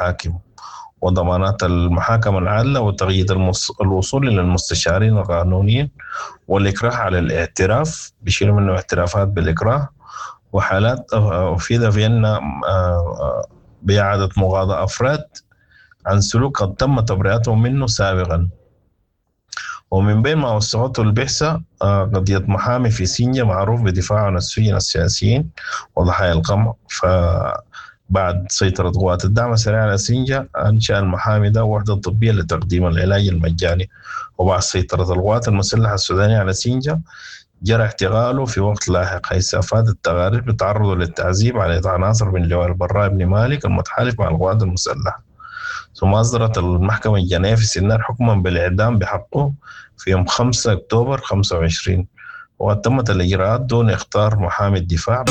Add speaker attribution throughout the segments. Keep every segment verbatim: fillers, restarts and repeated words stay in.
Speaker 1: المحاكم وضمانات المحاكم العادلة وتقييد الوصول إلى المستشارين القانونيين والإكراه على الاعتراف، بيشيلوا منه اعترافات بالإكراه، وحالات أفيد في أن بإعادة مغاضاة أفراد عن سلوك قد تم تبرئتهم منه سابقا. ومن بين ما وثقته البحثة قضية محامي في سينجا معروف بدفاعه عن السجن السياسيين وضحايا القمع. فبعد سيطرة قوات الدعم السريع على سينجا أنشأ المحامي ده وحدة طبية لتقديم العلاج المجاني. وبعد سيطرة القوات المسلحة السودانية على سينجا جرى اعتقاله في وقت لاحق، حيث أفادت التقارير بتعرضه للتعذيب على يد عناصر من لواء البراء بن مالك المتحالف مع القوات المسلحة. ثم أصدرت المحكمة الجنائية في سنار حكما بالإعدام بحقه في يوم خمسة أكتوبر خمسة وعشرين، وقد تمت الإجراءات دون إخطار محامي الدفاع.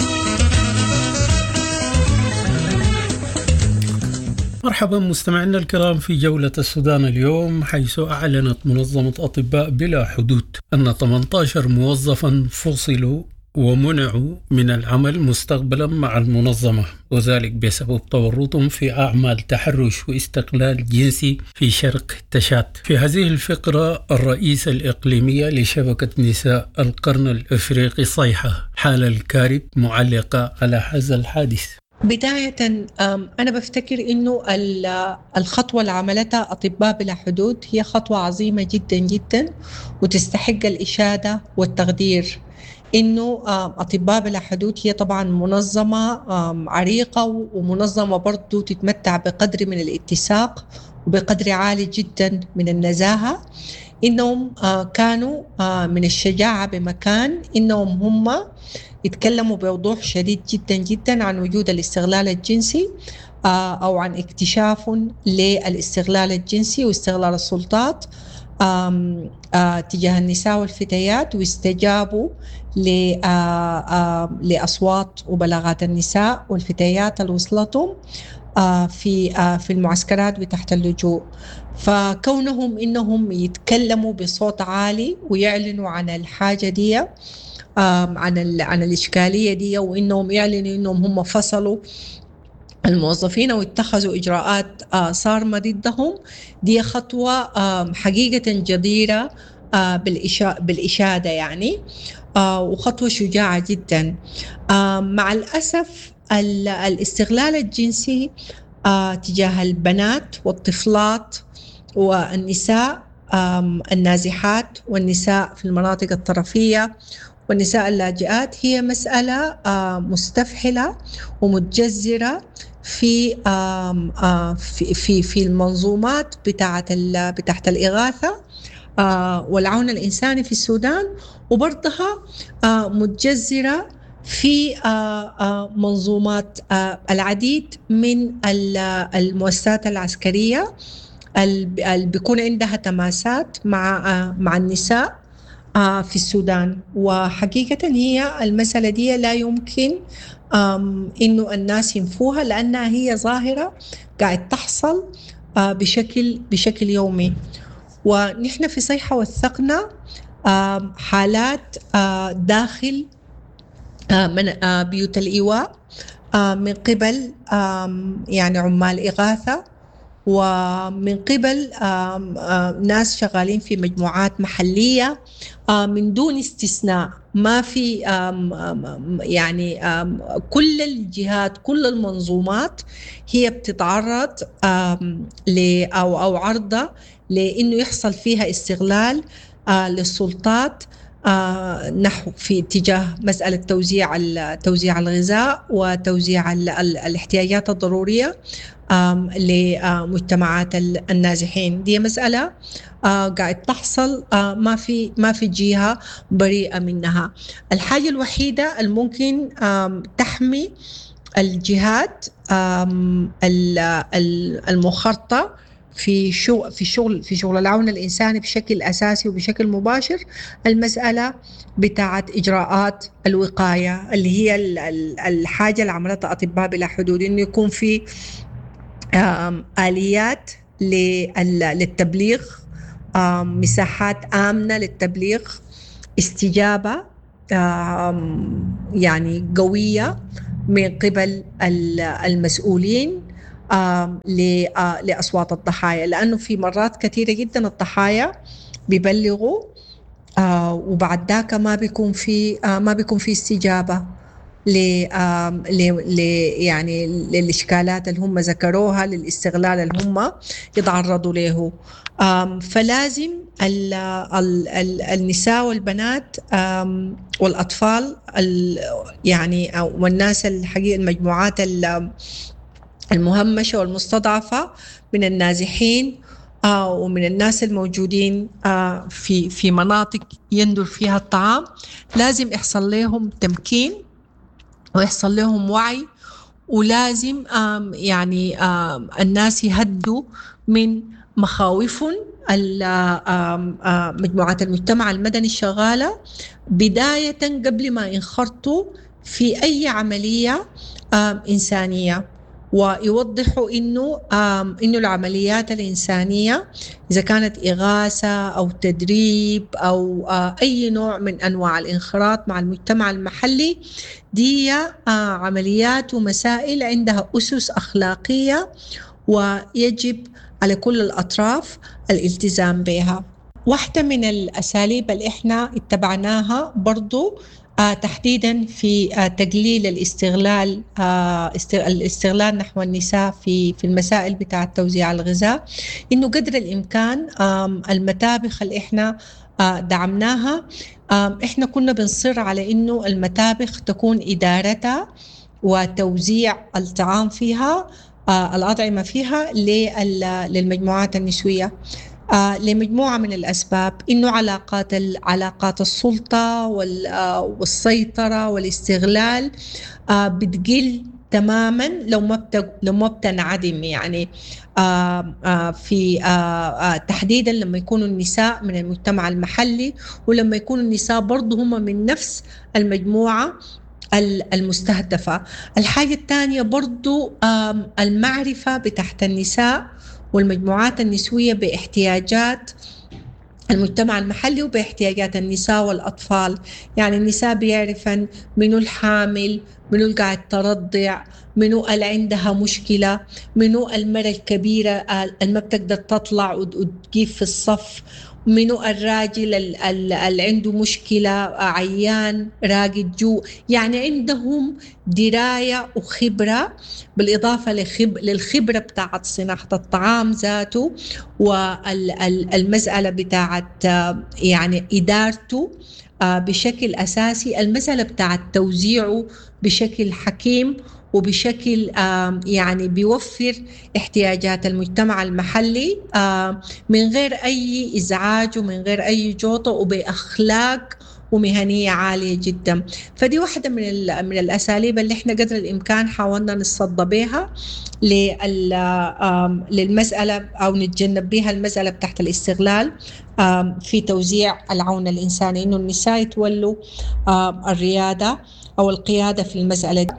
Speaker 2: مرحبا مستمعينا الكرام في جولة السودان اليوم، حيث أعلنت منظمة أطباء بلا حدود أن ثمانية عشر موظفا فصلوا ومنعوا من العمل مستقبلا مع المنظمة، وذلك بسبب تورطهم في أعمال تحرش واستغلال جنسي في شرق تشات. في هذه الفقرة الرئيسة الإقليمية لشبكة نساء القرن الأفريقي صيحة حال الكارب معلقة على هذا الحادث.
Speaker 3: بداية أنا بفتكر إنه الخطوة اللي عملتها أطباء بلا حدود هي خطوة عظيمة جدا جدا وتستحق الإشادة والتقدير. إنه أطباء بلا حدود هي طبعا منظمة عريقة ومنظمة برضو تتمتع بقدر من الاتساق وبقدر عالي جدا من النزاهة. إنهم كانوا من الشجاعة بمكان إنهم هم يتكلموا بوضوح شديد جدا جدا عن وجود الاستغلال الجنسي أو عن اكتشاف للاستغلال الجنسي واستغلال السلطات آم آم تجاه النساء والفتيات، واستجابوا لأصوات وبلاغات النساء والفتيات اللي وصلتهم في في المعسكرات وتحت اللجوء. فكونهم إنهم يتكلموا بصوت عالي ويعلنوا عن الحاجة دي، عن عن الإشكالية دي، وإنهم يعلنوا إنهم هم فصلوا الموظفين واتخذوا إجراءات صارمة ضدهم، دي خطوة حقيقة جديرة بالإشادة يعني، وخطوة شجاعة جدا. مع الأسف الاستغلال الجنسي تجاه البنات والطفلات والنساء النازحات والنساء في المناطق الطرفية والنساء اللاجئات هي مسألة مستفحلة ومتجذرة في في في في المنظومات بتاعت بتاعت الإغاثة والعون الإنساني في السودان، وبرضها متجذرة في منظومات العديد من المؤسسات العسكرية اللي بيكون عندها تماسات مع مع النساء في السودان. وحقيقة هي المسألة دي لا يمكن إنه الناس ينفوها، لأنها هي ظاهرة قاعد تحصل بشكل بشكل يومي. ونحن في صيحة وثقنا حالات داخل من بيوت الإيواء من قبل يعني عمال إغاثة، ومن قبل ناس شغالين في مجموعات محلية من دون استثناء. ما في يعني كل الجهات كل المنظومات هي بتتعرض ل أو أو عرضة لأنه يحصل فيها استغلال للسلطات نحو في اتجاه مسألة توزيع توزيع الغذاء وتوزيع الاحتياجات الضرورية لمجتمعات النازحين. دي مسألة قاعد تحصل، ما في ما في جهة بريئة منها. الحاجة الوحيدة الممكن تحمي الجهات المخرطة في شغل في شغل في شغل العون الإنساني بشكل أساسي وبشكل مباشر المسألة بتاعت إجراءات الوقاية، اللي هي الحاجة اللي عملتها أطباء بلا حدود، إنه يكون في آليات للتبليغ، مساحات آمنة للتبليغ، استجابة يعني قوية من قبل المسؤولين لأصوات الضحايا، لأنه في مرات كثيرة جدا الضحايا بيبلغوا آه وبعد ذاك ما بيكون في آه ما بيكون في استجابة ل آه ل يعني للإشكالات اللي هم ذكروها، للاستغلال اللي هم يتعرضوا له. آه فلازم ال ال ال النساء والبنات آه والأطفال يعني والناس الحقيقة المجموعات المهمشة والمستضعفة من النازحين آه ومن الناس الموجودين آه في في مناطق يندر فيها الطعام، لازم يحصل لهم تمكين ويحصل لهم وعي، ولازم آه يعني آه الناس يهدوا من مخاوفهم. مجموعات المجتمع المدني الشغالة بداية قبل ما ينخرطوا في أي عملية آه إنسانية، ويوضحوا إنه إنه العمليات الإنسانية إذا كانت إغاثة أو تدريب أو أي نوع من أنواع الانخراط مع المجتمع المحلي دي عمليات ومسائل عندها أسس أخلاقية، ويجب على كل الأطراف الالتزام بها. واحدة من الأساليب اللي إحنا اتبعناها برضو آه تحديدا في آه تقليل الاستغلال آه الاستغلال نحو النساء في في المسائل بتاعة توزيع الغذاء، إنه قدر الإمكان المطابخ اللي إحنا آه دعمناها، آه إحنا كنا بنصر على إنه المطابخ تكون إدارتها وتوزيع الطعام فيها آه الأطعمة فيها للمجموعات النسوية آه لمجموعة من الأسباب، إنه علاقات علاقات السلطة والسيطرة والاستغلال آه بتقل تماما لو ما بت لو ما بتنعدم، يعني آه آه في آه آه تحديدا لما يكونوا النساء من المجتمع المحلي، ولما يكونوا النساء برضو هم من نفس المجموعة المستهدفة. الحاجة الثانية برضو آه المعرفة بتاعت النساء والمجموعات النسوية باحتياجات المجتمع المحلي وباحتياجات النساء والأطفال. يعني النساء بيعرفن منو الحامل، منو اللي قاعد ترضع، منو اللي عندها مشكلة، منو المرأة الكبيرة اللي ما بتقدر تطلع وتجيب في الصف، منو الراجل اللي عنده مشكلة عيان راقد جو. يعني عندهم دراية وخبرة بالإضافة للخبرة بتاعت صناعة الطعام ذاته والمسألة بتاعت يعني إدارته بشكل أساسي، المسألة بتاعت توزيعه بشكل حكيم وبشكل يعني بيوفر احتياجات المجتمع المحلي من غير أي إزعاج ومن غير أي جوطة وبأخلاق ومهنية عالية جدا. فدي واحدة من من الأساليب اللي احنا قدر الإمكان حاولنا نصد بها للمسألة أو نتجنب بها المسألة بتاعت الاستغلال في توزيع العون الإنساني، إنه النساء يتولوا الريادة أو القيادة في المسألة دي.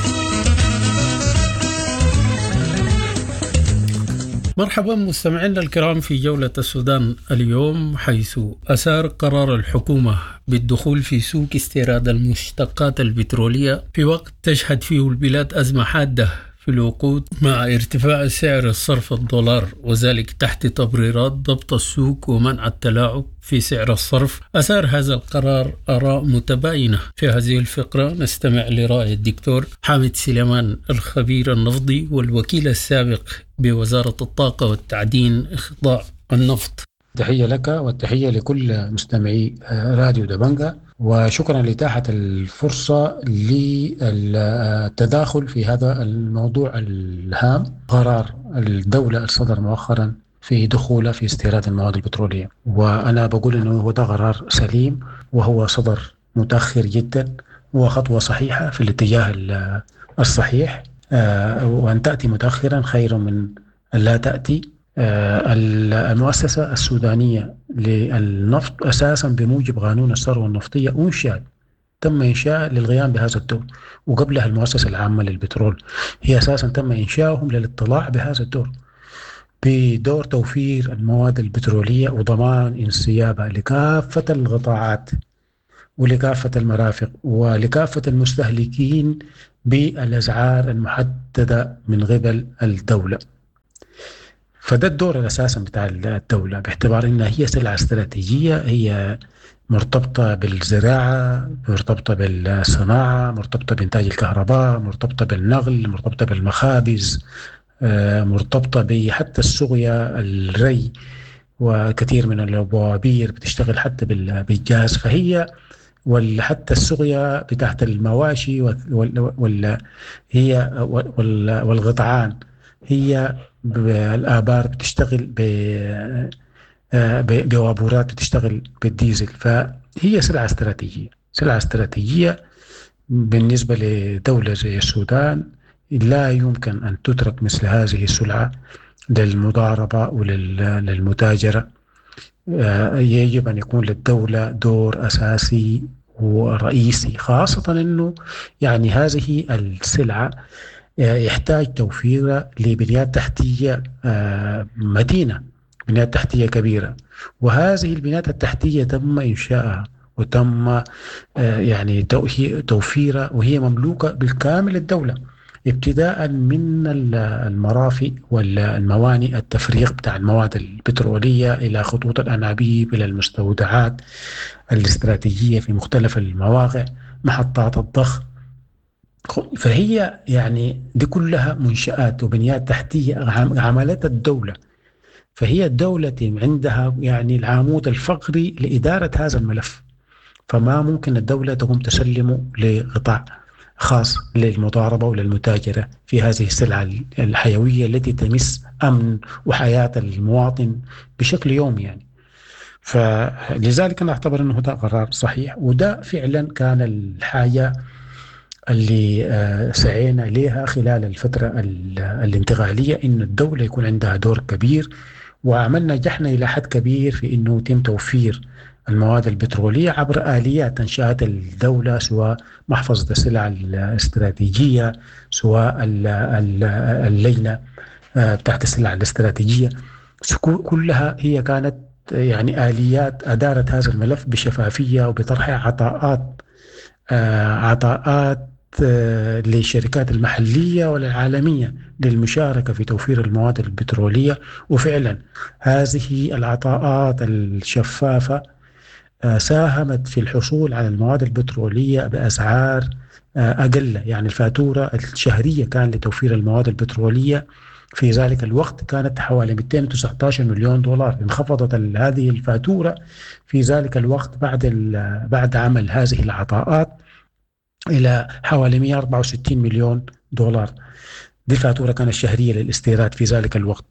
Speaker 2: مرحبا مستمعينا الكرام في جولة السودان اليوم، حيث أثار قرار الحكومة بالدخول في سوق استيراد المشتقات البترولية في وقت تشهد فيه البلاد أزمة حادة في الوقود مع ارتفاع سعر الصرف الدولار، وذلك تحت تبريرات ضبط السوق ومنع التلاعب في سعر الصرف. أثار هذا القرار آراء متباينة. في هذه الفقرة نستمع لرأي الدكتور حامد سليمان الخبير النفطي والوكيل السابق بوزارة الطاقة والتعدين إخضاع النفط.
Speaker 4: تحية لك والتحية لكل مستمعي راديو دبنجة، وشكرا لإتاحة الفرصة للتداخل في هذا الموضوع الهام. قرار الدولة الصدر مؤخرا في دخوله في استيراد المواد البترولية، وأنا بقول أنه هو ده قرار سليم، وهو صدر متأخر جدا وخطوة صحيحة في الاتجاه الصحيح، وأن تأتي متأخرا خير من لا تأتي. المؤسسة السودانية للنفط أساسا بموجب قانون الثروة النفطية أنشأت تم إنشاء للقيام بهذا الدور، وقبلها المؤسسة العامة للبترول هي أساسا تم إنشاؤهم للاطلاع بهذا الدور، بدور توفير المواد البترولية وضمان انسيابها لكافة القطاعات ولكافة المرافق ولكافة المستهلكين بالأسعار المحددة من قبل الدولة. فده الدور الأساسي بتاع الدولة، باعتبار أنها هي سلعة استراتيجية، هي مرتبطة بالزراعة، مرتبطة بالصناعة، مرتبطة بإنتاج الكهرباء، مرتبطة بالنقل، مرتبطة بالمخابز، مرتبطة بحتى السقيا، الري، وكثير من البوابير بتشتغل حتى بالجاز. فهي وحتى السقيا بتاعت المواشي وال هي والغطعان، هي الآبار بتشتغل بوابورات بتشتغل بالديزل. فهي سلعة استراتيجية، سلعة استراتيجية بالنسبة لدولة زي السودان. لا يمكن أن تترك مثل هذه السلعة للمضاربة وللمتاجرة. يجب أن يكون للدولة دور أساسي ورئيسي، خاصة أنه يعني هذه السلعة يحتاج توفير لبنيات تحتية متينة، بنيات تحتية كبيرة، وهذه البنيات التحتية تم إنشائها وتم يعني توفيرها، وهي مملوكة بالكامل للدولة، ابتداء من المرافق والموانئ التفريغ بتاع المواد البترولية إلى خطوط الأنابيب إلى المستودعات الاستراتيجية في مختلف المواقع، محطات الضخ. فهي يعني دي كلها منشآت وبنيات تحتية عملت الدولة. فهي الدولة عندها يعني العمود الفقري لإدارة هذا الملف، فما ممكن الدولة تقوم تسلمه لقطاع خاص للمضاربة وللمتاجرة في هذه السلعة الحيوية التي تمس أمن وحياة المواطن بشكل يومي يعني. فلذلك أنا أعتبر أنه ده قرار صحيح، وده فعلا كان الحاجة اللي سعينا لها خلال الفترة الانتقالية، إن الدولة يكون عندها دور كبير، وعملنا نجحنا إلى حد كبير في أنه يتم توفير المواد البترولية عبر آليات أنشأت الدولة، سواء محفظة السلع الاستراتيجية، سواء اللجنة بتاعت السلع الاستراتيجية، كلها هي كانت يعني آليات أدارت هذا الملف بشفافية وبطرح عطاءات عطاءات للشركات المحلية والعالمية للمشاركة في توفير المواد البترولية. وفعلا هذه العطاءات الشفافة ساهمت في الحصول على المواد البترولية بأسعار أقل، يعني الفاتورة الشهرية كان لتوفير المواد البترولية في ذلك الوقت كانت حوالي مئتين وتسعة عشر مليون دولار. انخفضت هذه الفاتورة في ذلك الوقت بعد بعد عمل هذه العطاءات إلى حوالي مئة وأربعة وستين مليون دولار. دي الفاتورة كانت الشهرية للاستيراد في ذلك الوقت.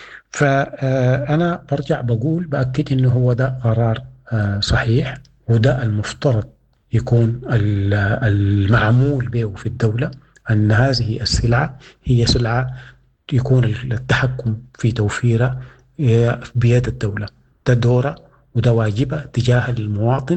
Speaker 4: فأنا برجع بقول بأكد إنه هو ده قرار صحيح، وده المفترض يكون المعمول به في الدولة، أن هذه السلعة هي سلعة يكون التحكم في توفيرها بيد الدولة. ده دورة وده واجبة تجاه المواطن.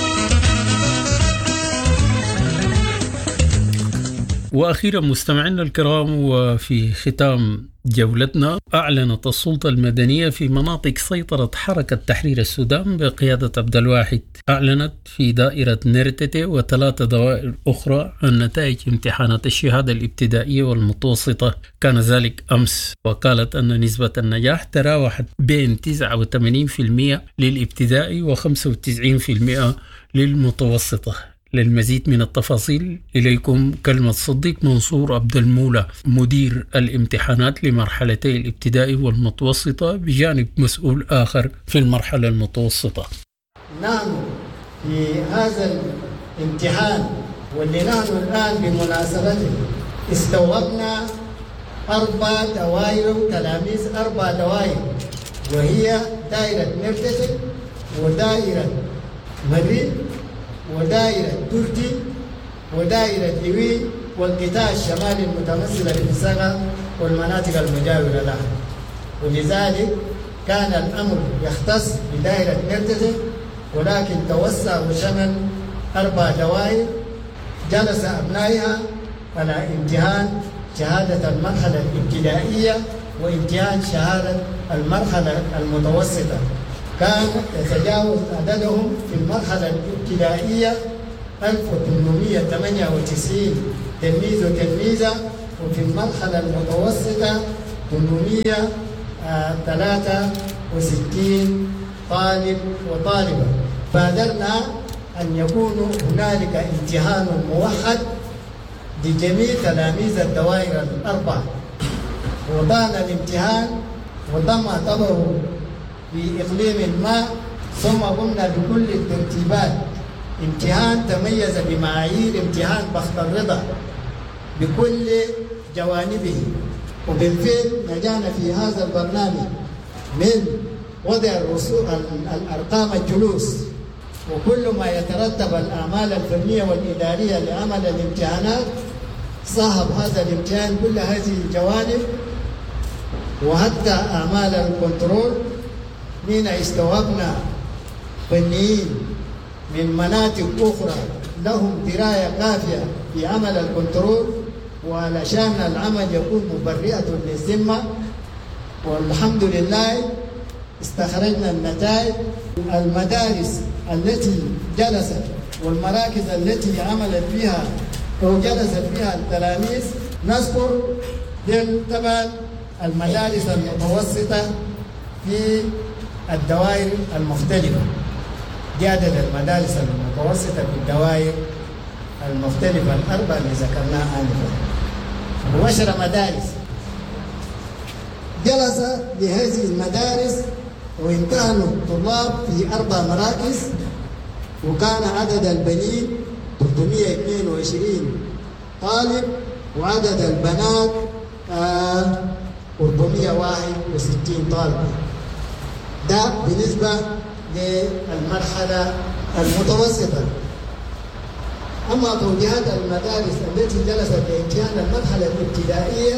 Speaker 2: وأخيرا مستمعينا الكرام، وفي ختام جولتنا، أعلنت السلطة المدنية في مناطق سيطرة حركة تحرير السودان بقيادة عبد الواحد، أعلنت في دائرة نيرتتي وثلاث دوائر أخرى عن نتائج امتحانات الشهادة الابتدائية والمتوسطة. كان ذلك أمس، وقالت أن نسبة النجاح تراوحت بين تسعة وثمانين بالمئة للابتدائي وخمسة وتسعين بالمئة للمتوسطة. للمزيد من التفاصيل إليكم كلمة صديق منصور عبد المولى، مدير الامتحانات لمرحلتي الابتدائي والمتوسطة، بجانب مسؤول آخر في المرحلة المتوسطة.
Speaker 5: نحن في هذا الامتحان واللي نحن الآن بمناسبته استوعبنا أربع دوائر تلاميذ، أربع دوائر، وهي دائرة نرتتل ودائرة مريد ودائرة تركي ودائرة إيوي والقطاع الشمالي المتمثلة في السغا والمناطق المجاورة لها. ولذلك كان الأمر يختص بدائرة نرتتل، ولكن توسع وشمل أربع دوائر جلس أبنائها على امتحان شهادة المرحلة الابتدائية وامتحان شهادة المرحلة المتوسطة. كان يتجاوز عددهم في المرحلة الابتدائية ألف وثمانمئة وثمانية وتسعين تلميذ وتلميذة، وفي المرحلة المتوسطة ثمانمائة وثلاثة وستين طالب وطالبة. بادرنا أن يكون هنالك امتحان موحد لجميع تلاميذ الدوائر الأربع، وضعنا الامتحان وتم طبعه في إقليم ما، ثم قمنا بكل الترتيبات. امتحان تميز بمعايير امتحان بخت الرضا بكل جوانبه، وبالفعل نجحنا في هذا البرنامج من وضع الأرقام الجلوس وكل ما يترتب الأعمال الفنية والإدارية لعمل الامتحانات. صاحب هذا الامتحان كل هذه الجوانب، وحتى أعمال الكنترول من استوعبنا فنيين من مناطق أخرى لهم دراية كافية في عمل الكنترول، وعلشان العمل يكون مبرئة للذمة. والحمد لله استخرجنا النتائج. المدارس التي جلست والمراكز التي عملت فيها أو جلست فيها التلاميذ نذكر طبعا المدارس المتوسطة في الدوائر المختلفة. دي عدد المدارس المتوسطة في الدوائر المختلفة الأربع اللي ذكرناها آنفا. وعشر مدارس جلس لهذه المدارس وامتحنوا الطلاب في أربع مراكز، وكان عدد البنين ثلاثمائة واثنين وعشرين طالب، وعدد البنات آه أربعمائة وواحد وستين طالب. ده بالنسبة للمرحلة المتوسطة. أما توجيهات المدارس التي جلست لامتحان المرحلة الابتدائية،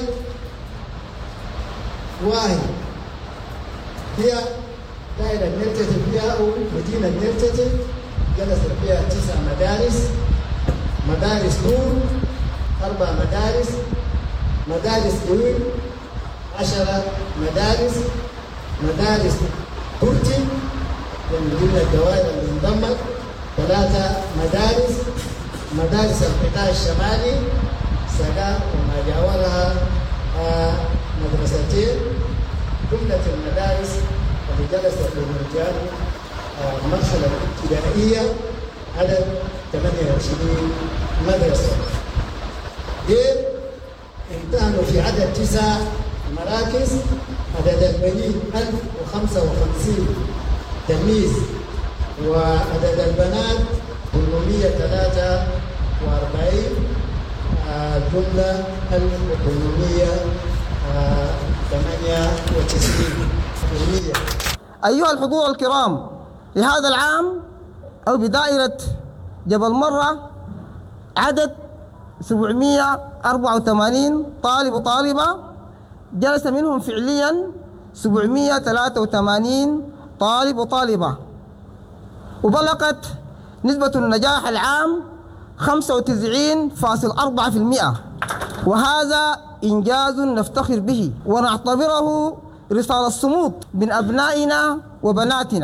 Speaker 5: واحد هي دائرة نرتتي فيها أو مدينة نرتتي جلست فيها تسع مدارس. مدارس نور أربع مدارس، مدارس قوي عشرة مدارس، مدارس تركي من ضمن الدوائر اللي انضمت ثلاثة مدارس، مدارس القطاع الشمالي سقا وما جاورها آه مدرستين. جملة المدارس اللي جلست في الامتحان آه المرحلة الابتدائية عدد ثمانية وعشرين مدرسة. غير امتحنوا في عدد تسع مراكز، عدد البنين ألف وخمسة وخمسين تلميذ، وعدد البنات ثمانمائة وثلاثة وأربعين، الجملة ألف وثمانمائة وثمانية وتسعين.
Speaker 6: أيها الحضور الكرام، في هذا العام أو بدائرة جبل مرة عدد سبعمائة وأربعة وثمانين طالب وطالبة، جلس منهم فعليا سبعمائة وثلاثة وثمانين طالب وطالبة، وبلغت نسبة النجاح العام خمسة وتسعين فاصلة أربعة بالمئة، وهذا إنجاز نفتخر به ونعتبره رسالة صمود من أبنائنا وبناتنا.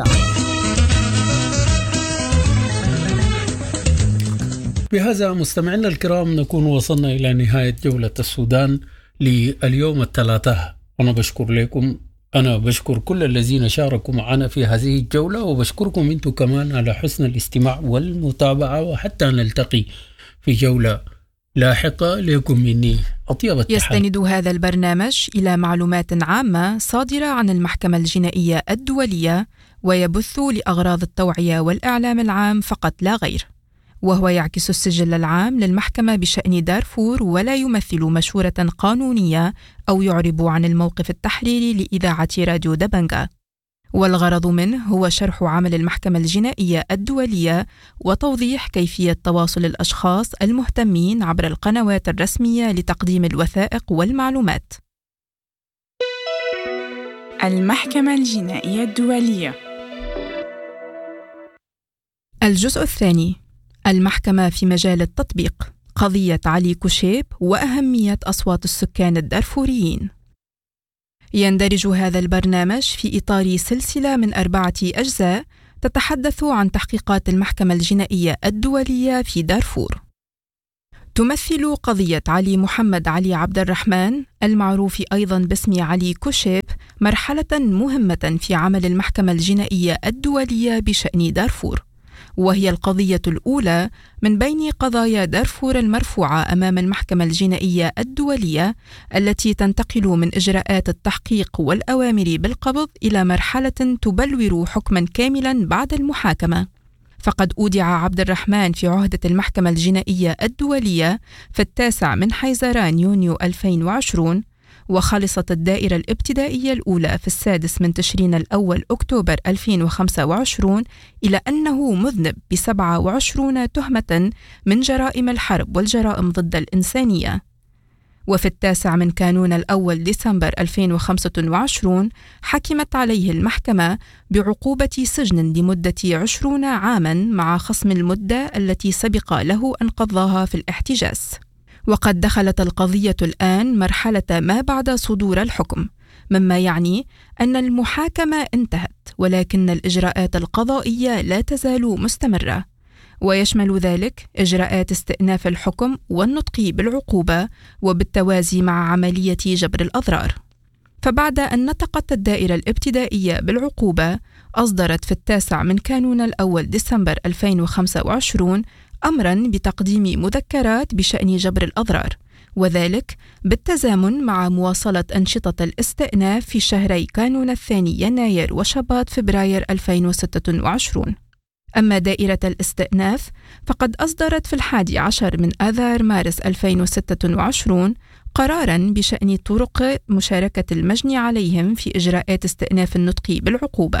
Speaker 2: بهذا مستمعينا الكرام نكون وصلنا إلى نهاية جولة السودان لليوم الثلاثاء. أنا بشكر لكم، أنا بشكر كل الذين شاركوا معنا في هذه الجولة، وبشكركم أنتم كمان على حسن الاستماع والمتابعة، وحتى نلتقي في جولة لاحقة. لكم مني أطيب التحية.
Speaker 7: يستند هذا البرنامج إلى معلومات عامة صادرة عن المحكمة الجنائية الدولية، ويبث لأغراض التوعية والإعلام العام فقط لا غير، وهو يعكس السجل العام للمحكمة بشأن دارفور، ولا يمثل مشورة قانونية أو يعرب عن الموقف التحريري لإذاعة راديو دبنجا. والغرض منه هو شرح عمل المحكمة الجنائية الدولية وتوضيح كيفية تواصل الأشخاص المهتمين عبر القنوات الرسمية لتقديم الوثائق والمعلومات.
Speaker 8: المحكمة الجنائية الدولية.
Speaker 7: الجزء الثاني، المحكمة في مجال التطبيق، قضية علي كوشيب وأهمية أصوات السكان الدارفوريين. يندرج هذا البرنامج في إطار سلسلة من أربعة أجزاء تتحدث عن تحقيقات المحكمة الجنائية الدولية في دارفور. تمثل قضية علي محمد علي عبد الرحمن المعروف أيضا باسم علي كوشيب مرحلة مهمة في عمل المحكمة الجنائية الدولية بشأن دارفور، وهي القضية الأولى من بين قضايا دارفور المرفوعة أمام المحكمة الجنائية الدولية التي تنتقل من إجراءات التحقيق والأوامر بالقبض إلى مرحلة تبلور حكما كاملا بعد المحاكمة. فقد أودع عبد الرحمن في عهدة المحكمة الجنائية الدولية في التاسع من حيزران يونيو ألفين وعشرين، وخلصت الدائرة الابتدائية الأولى في السادس من تشرين الأول أكتوبر ألفين وخمسة وعشرين إلى أنه مذنب بسبعة وعشرين تهمة من جرائم الحرب والجرائم ضد الإنسانية. وفي التاسع من كانون الأول ديسمبر ألفين وخمسة وعشرين حكمت عليه المحكمة بعقوبة سجن لمدة عشرين عاماً مع خصم المدة التي سبق له أن قضاها في الاحتجاز. وقد دخلت القضية الآن مرحلة ما بعد صدور الحكم، مما يعني أن المحاكمة انتهت، ولكن الإجراءات القضائية لا تزال مستمرة، ويشمل ذلك إجراءات استئناف الحكم والنطق بالعقوبة وبالتوازي مع عملية جبر الأضرار. فبعد أن نطقت الدائرة الابتدائية بالعقوبة، أصدرت في التاسع من كانون الأول ديسمبر ألفين وخمسة وعشرين أمراً بتقديم مذكرات بشأن جبر الأضرار، وذلك بالتزامن مع مواصلة أنشطة الاستئناف في شهري كانون الثاني يناير وشباط فبراير ألفين وستة وعشرين. أما دائرة الاستئناف فقد أصدرت في الحادي عشر من آذار مارس ألفين وستة وعشرين قراراً بشأن طرق مشاركة المجني عليهم في إجراءات استئناف النطق بالعقوبة.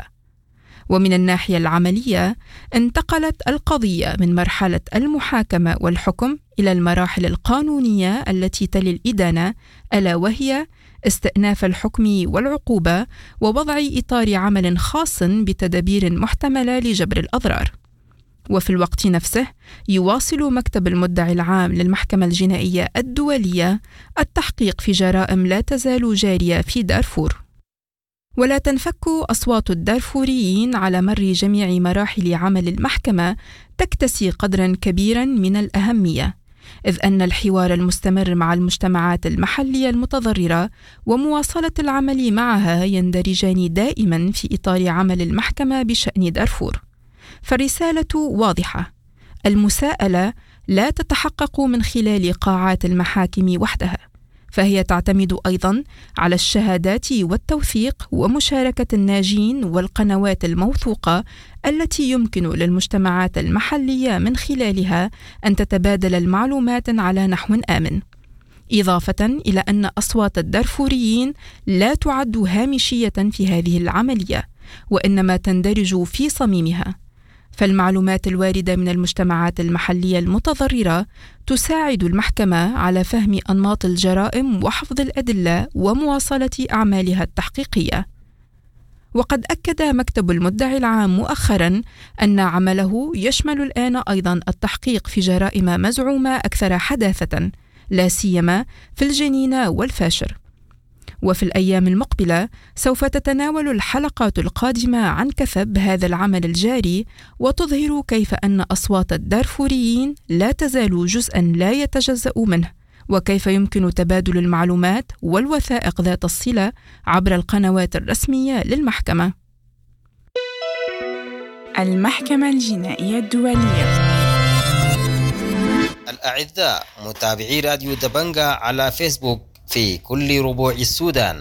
Speaker 7: ومن الناحية العملية انتقلت القضية من مرحلة المحاكمة والحكم إلى المراحل القانونية التي تلي الإدانة، ألا وهي استئناف الحكم والعقوبة ووضع إطار عمل خاص بتدابير محتملة لجبر الأضرار. وفي الوقت نفسه يواصل مكتب المدعي العام للمحكمة الجنائية الدولية التحقيق في جرائم لا تزال جارية في دارفور. ولا تنفك أصوات الدارفوريين على مر جميع مراحل عمل المحكمة تكتسي قدرا كبيرا من الأهمية، إذ أن الحوار المستمر مع المجتمعات المحلية المتضررة ومواصلة العمل معها يندرجان دائما في إطار عمل المحكمة بشأن دارفور. فالرسالة واضحة: المساءلة لا تتحقق من خلال قاعات المحاكم وحدها، فهي تعتمد أيضاً على الشهادات والتوثيق ومشاركة الناجين والقنوات الموثوقة التي يمكن للمجتمعات المحلية من خلالها أن تتبادل المعلومات على نحو آمن، إضافة إلى أن أصوات الدارفوريين لا تعد هامشية في هذه العملية، وإنما تندرج في صميمها. فالمعلومات الواردة من المجتمعات المحلية المتضررة تساعد المحكمة على فهم أنماط الجرائم وحفظ الأدلة ومواصلة أعمالها التحقيقية. وقد أكد مكتب المدعي العام مؤخراً أن عمله يشمل الآن أيضاً التحقيق في جرائم مزعومة أكثر حداثة، لا سيما في الجنين والفاشر. وفي الأيام المقبلة سوف تتناول الحلقات القادمة عن كثب هذا العمل الجاري، وتظهر كيف أن أصوات الدارفوريين لا تزال جزءاً لا يتجزأ منه، وكيف يمكن تبادل المعلومات والوثائق ذات الصلة عبر القنوات الرسمية للمحكمة.
Speaker 8: المحكمة الجنائية الدولية.
Speaker 9: الأعزاء متابعي راديو دبنجا على فيسبوك في كل ربوع السودان،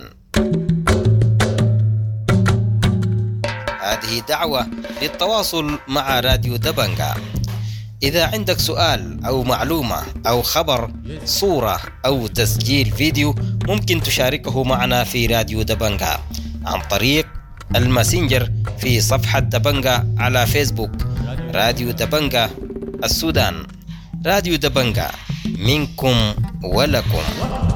Speaker 9: هذه دعوة للتواصل مع راديو دبنجا. إذا عندك سؤال أو معلومة أو خبر، صورة أو تسجيل فيديو، ممكن تشاركه معنا في راديو دبنجا عن طريق الماسنجر في صفحة دبنجا على فيسبوك. راديو دبنجا السودان، راديو دبنجا، منكم ولكم.